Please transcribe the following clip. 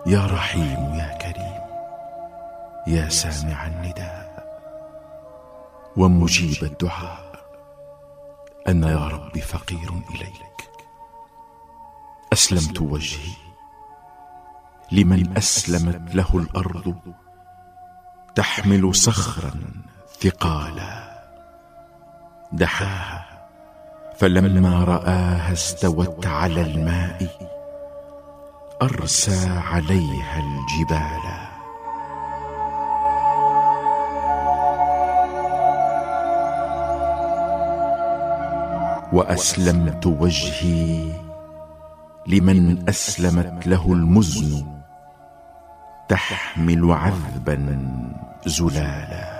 يا رحيم يا كريم يا سامع النداء ومجيب الدعاء، أنا يا رب فقير إليك. أسلمت وجهي لمن أسلمت له الأرض، تحمل صخرا ثقالا دحاها، فلما رآها استوت على الماء، أرسى عليها الجبال. وأسلمت وجهي لمن أسلمت له المزن، تحمل عذبا زلالا.